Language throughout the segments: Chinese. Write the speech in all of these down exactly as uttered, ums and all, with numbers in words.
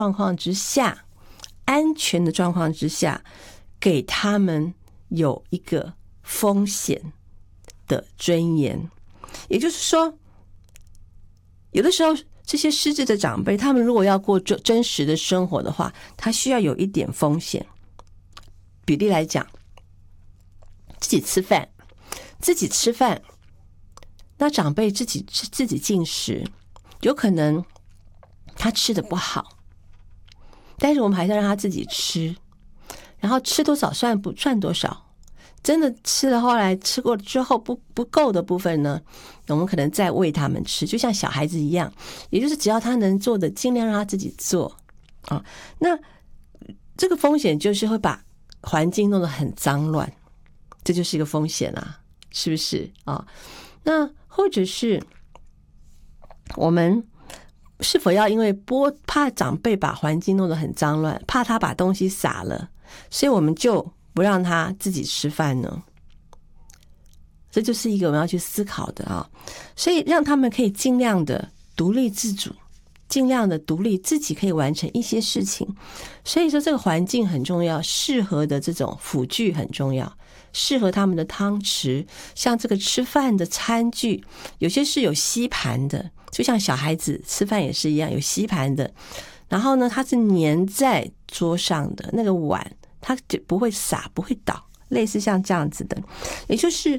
状况之下，安全的状况之下，给他们有一个风险的尊严。也就是说，有的时候这些失智的长辈，他们如果要过真实的生活的话，他需要有一点风险。举例来讲，自己吃饭，自己吃饭，那长辈自己自己进食，有可能他吃的不好，但是我们还是要让他自己吃，然后吃多少算不算多少。真的吃了，后来吃过之后不不够的部分呢，我们可能再喂他们吃，就像小孩子一样，也就是只要他能做的，尽量让他自己做啊。那这个风险就是会把环境弄得很脏乱，这就是一个风险啊，是不是啊？那或者是我们是否要因为波怕长辈把环境弄得很脏乱，怕他把东西洒了，所以我们就不让他自己吃饭呢？这就是一个我们要去思考的啊。所以让他们可以尽量的独立自主，尽量的独立，自己可以完成一些事情。所以说这个环境很重要，适合的这种辅具很重要，适合他们的汤匙，像这个吃饭的餐具，有些是有吸盘的，就像小孩子吃饭也是一样，有吸盘的。然后呢，它是粘在桌上的那个碗，它就不会洒，不会倒，类似像这样子的。也就是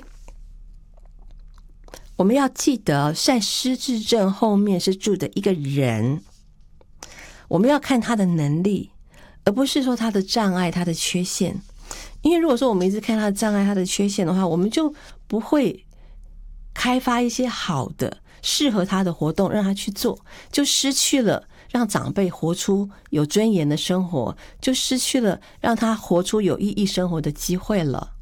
我们要记得，在失智症后面是住的一个人，我们要看他的能力，而不是说他的障碍，他的缺陷。因为如果说我们一直看他的障碍，他的缺陷的话，我们就不会开发一些好的适合他的活动让他去做，就失去了让长辈活出有尊严的生活，就失去了让他活出有意义生活的机会了。